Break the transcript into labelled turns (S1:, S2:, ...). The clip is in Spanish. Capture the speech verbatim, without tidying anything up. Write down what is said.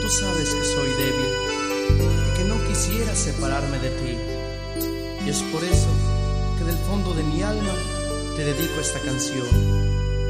S1: Tú sabes que soy débil y que no quisiera separarme de ti. Y es por eso que del fondo de mi alma te dedico esta canción.